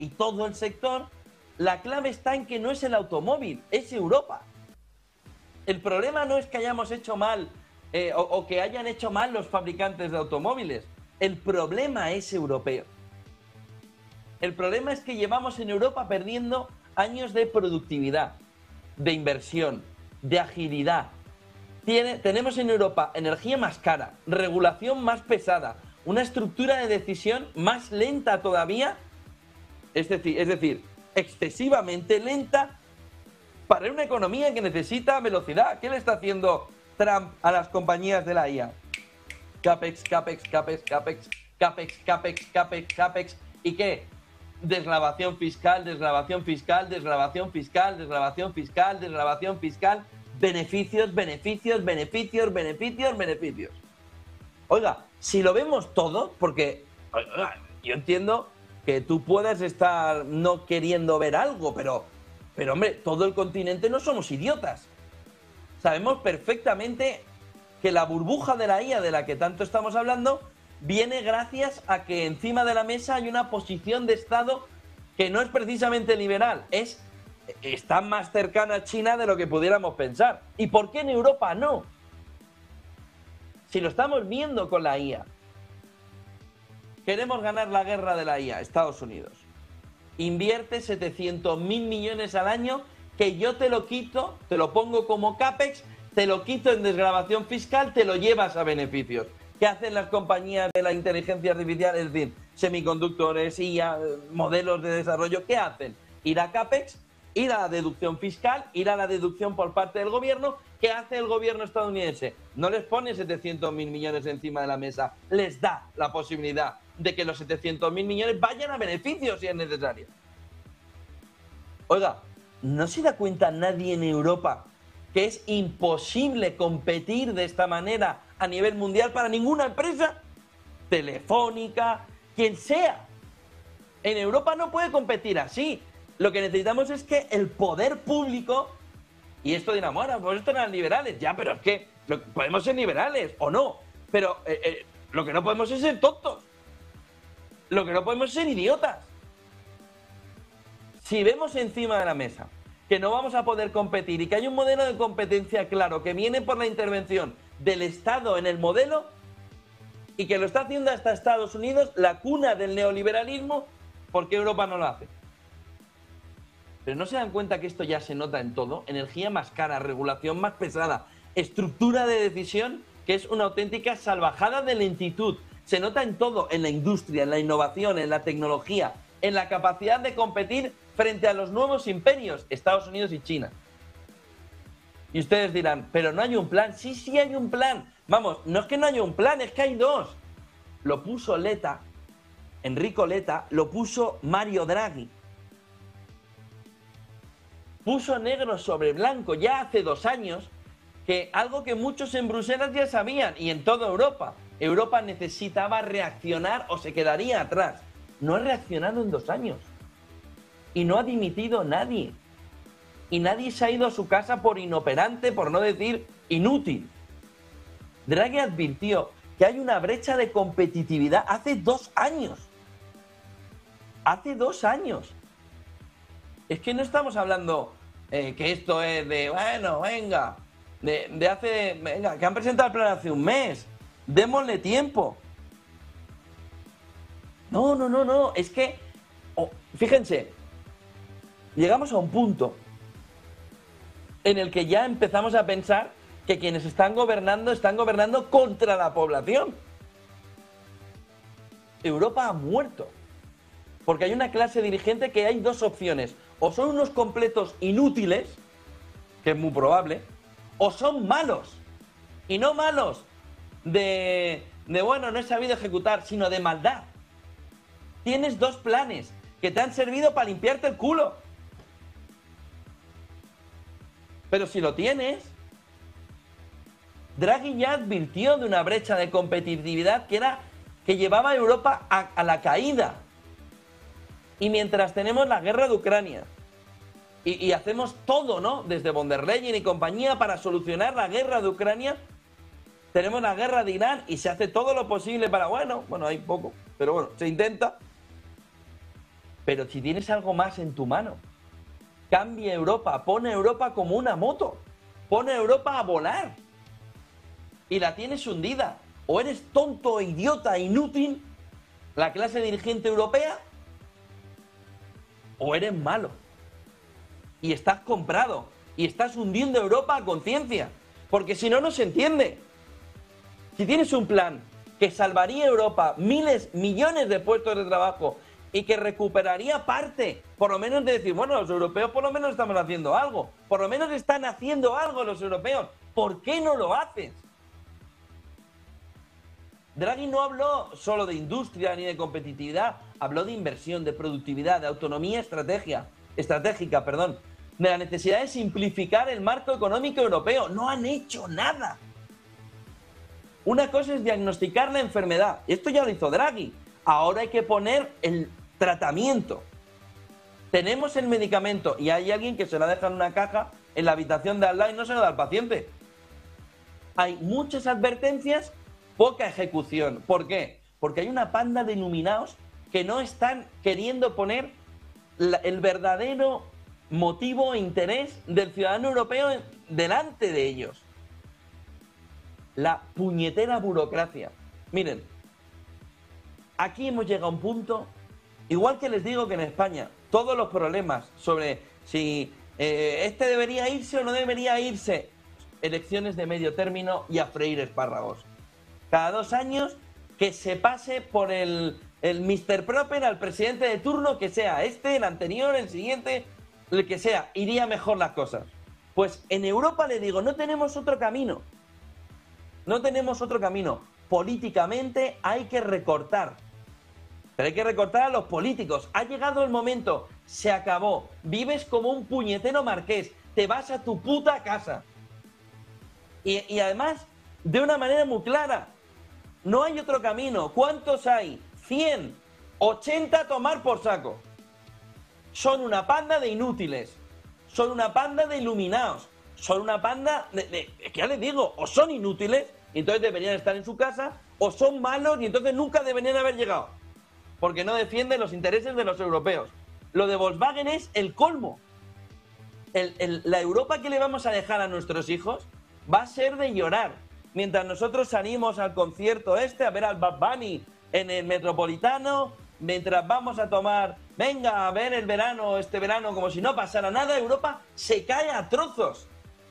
y todo el sector, la clave está en que no es el automóvil, es Europa. El problema no es que hayamos hecho mal o que hayan hecho mal los fabricantes de automóviles. El problema es europeo. El problema es que llevamos en Europa perdiendo años de productividad, de inversión, de agilidad. Tenemos en Europa energía más cara, regulación más pesada, una estructura de decisión más lenta todavía, es decir, excesivamente lenta para una economía que necesita velocidad. ¿Qué le está haciendo Trump a las compañías de la IA? CAPEX, CAPEX, CAPEX, CAPEX, CAPEX, CAPEX, CAPEX, CAPEX. ¿Y qué? Desgravación fiscal, desgravación fiscal, desgravación fiscal, desgravación fiscal, desgravación fiscal, beneficios, beneficios, beneficios, beneficios, beneficios. Oiga, si lo vemos todo, porque oiga, yo entiendo que tú puedes estar no queriendo ver algo, pero hombre, todo el continente no somos idiotas. Sabemos perfectamente que la burbuja de la IA de la que tanto estamos hablando viene gracias a que encima de la mesa hay una posición de Estado que no es precisamente liberal, está más cercana a China de lo que pudiéramos pensar. ¿Y por qué en Europa no? Si lo estamos viendo con la IA. Queremos ganar la guerra de la IA, Estados Unidos. Invierte 700.000 millones al año que yo te lo quito, te lo pongo como CAPEX, te lo quito en desgravación fiscal, te lo llevas a beneficios. ¿Qué hacen las compañías de la inteligencia artificial? Es decir, semiconductores, IA, modelos de desarrollo. ¿Qué hacen? Ir a CAPEX, ir a la deducción fiscal, ir a la deducción por parte del gobierno. ¿Qué hace el gobierno estadounidense? No les pone 700.000 millones encima de la mesa, les da la posibilidad de que los 700.000 millones vayan a beneficios si es necesario. Oiga, ¿no se da cuenta nadie en Europa que es imposible competir de esta manera a nivel mundial para ninguna empresa? Telefónica, quien sea. En Europa no puede competir así. Lo que necesitamos es que el poder público, y esto dirán, bueno, pues esto eran liberales, ya, pero es que podemos ser liberales o no, pero lo que no podemos es ser tontos. Lo que no podemos es ser idiotas. Si vemos encima de la mesa que no vamos a poder competir y que hay un modelo de competencia claro que viene por la intervención del Estado en el modelo y que lo está haciendo hasta Estados Unidos, la cuna del neoliberalismo, ¿por qué Europa no lo hace? Pero no se dan cuenta que esto ya se nota en todo. Energía más cara, regulación más pesada, estructura de decisión que es una auténtica salvajada de lentitud. Se nota en todo, en la industria, en la innovación, en la tecnología, en la capacidad de competir frente a los nuevos imperios, Estados Unidos y China. Y ustedes dirán, pero no hay un plan. Sí, sí hay un plan. Vamos, no es que no haya un plan, es que hay dos. Lo puso Letta, Enrico Letta, lo puso Mario Draghi. Puso negro sobre blanco ya hace 2 años que algo que muchos en Bruselas ya sabían y en toda Europa. Europa necesitaba reaccionar o se quedaría atrás. No ha reaccionado en 2 años. Y no ha dimitido nadie. Y nadie se ha ido a su casa por inoperante, por no decir inútil. Draghi advirtió que hay una brecha de competitividad hace 2 años. Hace 2 años. Es que no estamos hablando que esto es de, bueno, venga, venga, que han presentado el plan hace un mes. Démosle tiempo. No, es que, fíjense, llegamos a un punto en el que ya empezamos a pensar que quienes están gobernando contra la población. Europa ha muerto. Porque hay una clase dirigente que hay 2 opciones. O son unos completos inútiles, que es muy probable, o son malos. Y no malos de bueno, no he sabido ejecutar, sino de maldad. Tienes 2 planes que te han servido para limpiarte el culo. Pero si lo tienes, Draghi ya advirtió de una brecha de competitividad que llevaba a Europa a la caída. Y mientras tenemos la guerra de Ucrania y hacemos todo, ¿no? Desde von der Leyen y compañía para solucionar la guerra de Ucrania, tenemos la guerra de Irán y se hace todo lo posible para, bueno, hay poco, pero bueno, se intenta. Pero si tienes algo más en tu mano, cambia Europa, pone Europa como una moto, pone Europa a volar y la tienes hundida. O eres tonto, idiota, inútil, la clase dirigente europea, o eres malo y estás comprado y estás hundiendo Europa a conciencia, porque si no, no se entiende. Si tienes un plan que salvaría a Europa miles, millones de puestos de trabajo y que recuperaría parte, por lo menos de decir, bueno, los europeos por lo menos estamos haciendo algo, por lo menos están haciendo algo los europeos, ¿por qué no lo haces? Draghi no habló solo de industria ni de competitividad, habló de inversión, de productividad, de autonomía estratégica, de la necesidad de simplificar el marco económico europeo. No han hecho nada. Una cosa es diagnosticar la enfermedad, esto ya lo hizo Draghi, ahora hay que poner el tratamiento. Tenemos el medicamento y hay alguien que se la deja en una caja en la habitación de al lado y no se lo da al paciente. Hay muchas advertencias, poca ejecución. ¿Por qué? Porque hay una panda de iluminados que no están queriendo poner el verdadero motivo e interés del ciudadano europeo delante de ellos. La puñetera burocracia. Miren, aquí hemos llegado a un punto, igual que les digo que en España, todos los problemas sobre si este debería irse o no debería irse, elecciones de medio término y a freír espárragos. Cada 2 años que se pase por el Mr. Proper al presidente de turno, que sea este, el anterior, el siguiente, el que sea, iría mejor las cosas. Pues en Europa le digo, no tenemos otro camino. No tenemos otro camino. Políticamente hay que recortar. Pero hay que recortar a los políticos. Ha llegado el momento. Se acabó. Vives como un puñetero marqués. Te vas a tu puta casa. Y además, de una manera muy clara. No hay otro camino. ¿Cuántos hay? 100. 80 a tomar por saco. Son una panda de inútiles. Son una panda de iluminados. Son una panda de que ya les digo, o son inútiles y entonces deberían estar en su casa, o son malos y entonces nunca deberían haber llegado. Porque no defienden los intereses de los europeos. Lo de Volkswagen es el colmo. La Europa que le vamos a dejar a nuestros hijos va a ser de llorar. Mientras nosotros salimos al concierto a ver al Bad Bunny en el Metropolitano, mientras vamos a tomar, venga a ver el verano, este verano, como si no pasara nada, Europa se cae a trozos.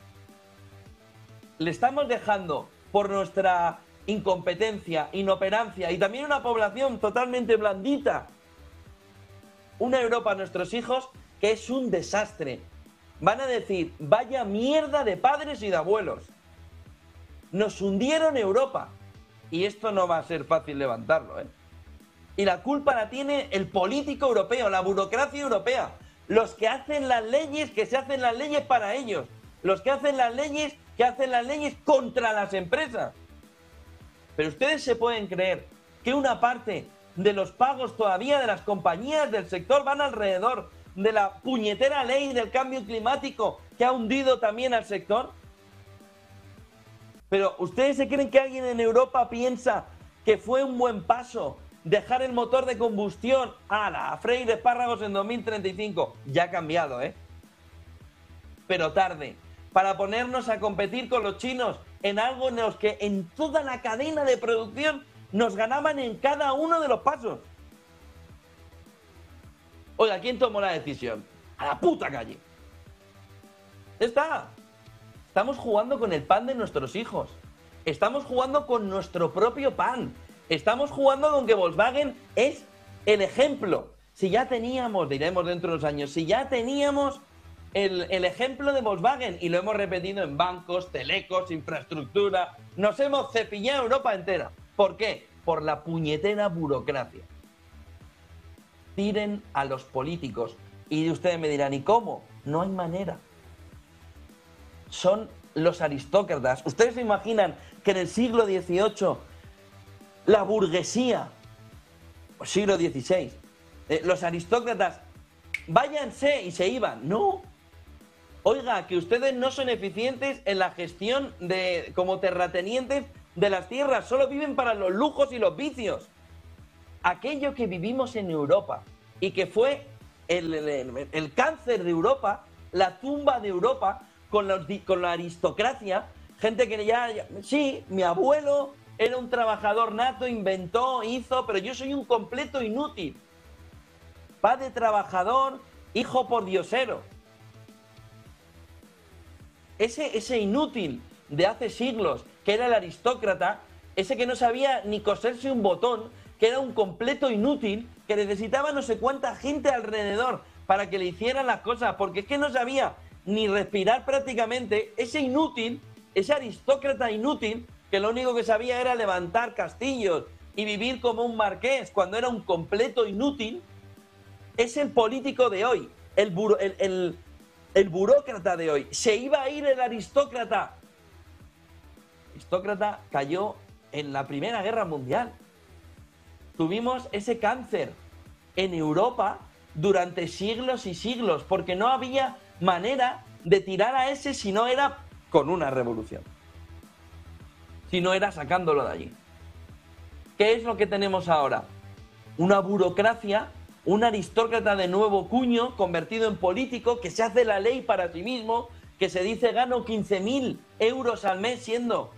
Le estamos dejando, por nuestra incompetencia, inoperancia y también una población totalmente blandita, una Europa a nuestros hijos que es un desastre. Van a decir, vaya mierda de padres y de abuelos. Nos hundieron Europa. Y esto no va a ser fácil levantarlo, ¿eh? Y la culpa la tiene el político europeo, la burocracia europea. Los que hacen las leyes, que se hacen las leyes para ellos. Los que hacen las leyes contra las empresas. Pero ustedes se pueden creer que una parte de los pagos todavía de las compañías del sector van alrededor de la puñetera ley del cambio climático que ha hundido también al sector. Pero ¿ustedes se creen que alguien en Europa piensa que fue un buen paso dejar el motor de combustión a freír espárragos en 2035? Ya ha cambiado, ¿eh? Pero tarde. Para ponernos a competir con los chinos en algo en los que en toda la cadena de producción nos ganaban en cada uno de los pasos. Oiga, ¿quién tomó la decisión? A la puta calle. Ya está. Estamos jugando con el pan de nuestros hijos. Estamos jugando con nuestro propio pan. Estamos jugando con que Volkswagen es el ejemplo. Si ya teníamos, diremos dentro de unos años, si ya teníamos el ejemplo de Volkswagen y lo hemos repetido en bancos, telecos, infraestructura, nos hemos cepillado Europa entera. ¿Por qué? Por la puñetera burocracia. Tiren a los políticos. Y ustedes me dirán, ¿y cómo? No hay manera. Son los aristócratas. ¿Ustedes se imaginan que en el siglo XVIII la burguesía, o siglo XVI, los aristócratas, váyanse y se iban? No. Oiga, que ustedes no son eficientes en la gestión como terratenientes de las tierras, solo viven para los lujos y los vicios. Aquello que vivimos en Europa, y que fue el cáncer de Europa, la tumba de Europa, con la aristocracia, gente que sí, mi abuelo era un trabajador nato, inventó, hizo, pero yo soy un completo inútil. Padre trabajador, hijo pordiosero. Ese inútil de hace siglos, que era el aristócrata, ese que no sabía ni coserse un botón, que era un completo inútil, que necesitaba no sé cuánta gente alrededor para que le hicieran las cosas, porque es que no sabía ni respirar prácticamente, ese inútil, ese aristócrata inútil, que lo único que sabía era levantar castillos y vivir como un marqués cuando era un completo inútil, es el político de hoy, el burócrata de hoy. Se iba a ir el aristócrata. El aristócrata cayó en la Primera Guerra Mundial. Tuvimos ese cáncer en Europa durante siglos y siglos, porque no había manera de tirar a ese si no era con una revolución, si no era sacándolo de allí. ¿Qué es lo que tenemos ahora? Una burocracia, un aristócrata de nuevo cuño, convertido en político, que se hace la ley para sí mismo, que se dice gano 15.000 euros al mes siendo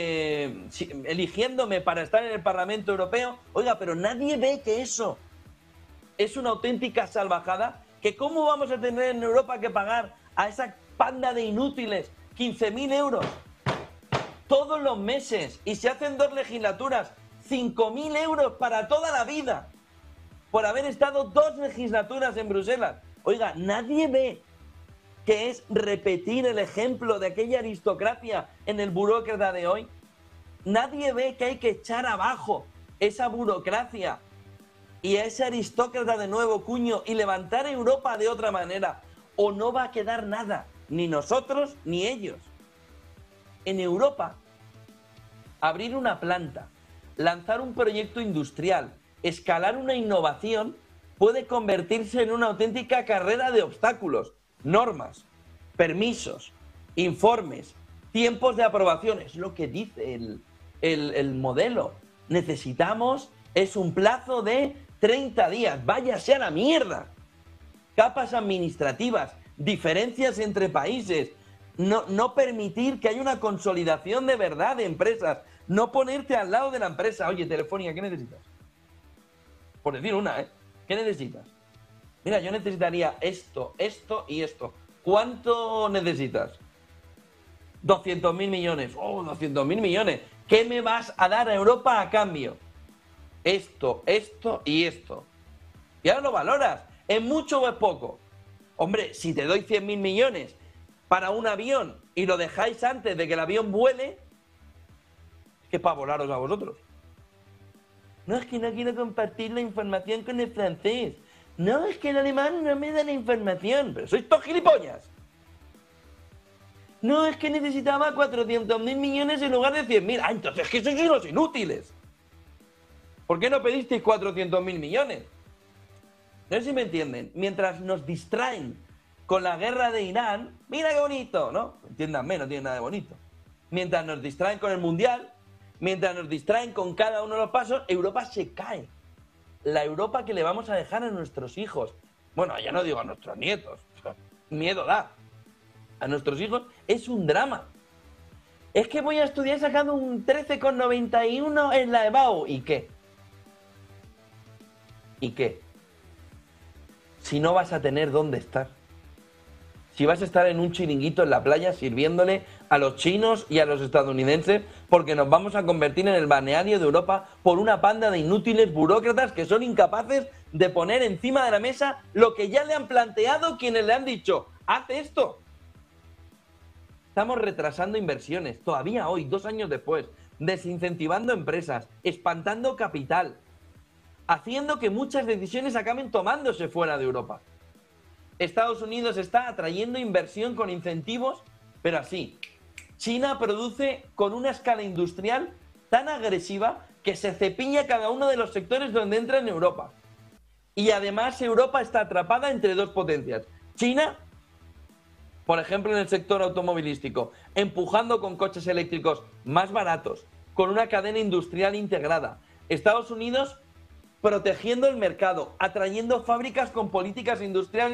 eligiéndome para estar en el Parlamento Europeo. Oiga, pero nadie ve que eso es una auténtica salvajada, que cómo vamos a tener en Europa que pagar a esa panda de inútiles 15.000 euros todos los meses, y se hacen 2 legislaturas, 5.000 euros para toda la vida, por haber estado 2 legislaturas en Bruselas. Oiga, nadie ve que es repetir el ejemplo de aquella aristocracia en el burócrata de hoy. Nadie ve que hay que echar abajo esa burocracia y a ese aristócrata de nuevo cuño y levantar Europa de otra manera, o no va a quedar nada, ni nosotros ni ellos. En Europa, abrir una planta, lanzar un proyecto industrial, escalar una innovación, puede convertirse en una auténtica carrera de obstáculos, normas, permisos, informes, tiempos de aprobación. Es lo que dice el modelo. Necesitamos, es un plazo de 30 días, váyase a la mierda. Capas administrativas, diferencias entre países, no permitir que haya una consolidación de verdad de empresas, no ponerte al lado de la empresa. Oye, Telefónica, ¿qué necesitas? Por decir una, ¿eh? ¿Qué necesitas? Mira, yo necesitaría esto, esto y esto. ¿Cuánto necesitas? 200.000 millones. Oh, 200.000 millones. ¿Qué me vas a dar a Europa a cambio? Esto, esto y esto. Y ahora lo valoras. ¿Es mucho o es poco? Hombre, si te doy 100.000 millones para un avión y lo dejáis antes de que el avión vuele, ¿qué para volaros a vosotros? No, es que no quiero compartir la información con el francés. No, es que el alemán no me da la información. Pero sois todos gilipollas. No, es que necesitaba 400.000 millones en lugar de 100.000. Ah, entonces es que sois unos inútiles. ¿Por qué no pedisteis 400.000 millones? No sé si me entienden. Mientras nos distraen con la guerra de Irán, mira qué bonito, ¿no? Entiéndanme, no tiene nada de bonito. Mientras nos distraen con el Mundial, mientras nos distraen con cada uno de los pasos, Europa se cae. La Europa que le vamos a dejar a nuestros hijos. Bueno, ya no digo a nuestros nietos. Miedo da. A nuestros hijos es un drama. Es que voy a estudiar sacando un 13,91 en la EBAU. ¿Y qué? ¿Y qué? Si no vas a tener dónde estar. Si vas a estar en un chiringuito en la playa sirviéndole a los chinos y a los estadounidenses, porque nos vamos a convertir en el balneario de Europa por una panda de inútiles burócratas que son incapaces de poner encima de la mesa lo que ya le han planteado quienes le han dicho, haz esto. Estamos retrasando inversiones, todavía hoy, 2 años después, desincentivando empresas, espantando capital, haciendo que muchas decisiones acaben tomándose fuera de Europa. Estados Unidos está atrayendo inversión con incentivos, pero así. China produce con una escala industrial tan agresiva que se cepilla cada uno de los sectores donde entra en Europa. Y además Europa está atrapada entre 2 potencias. China, por ejemplo, en el sector automovilístico, empujando con coches eléctricos más baratos, con una cadena industrial integrada. Estados Unidos protegiendo el mercado, atrayendo fábricas con políticas industriales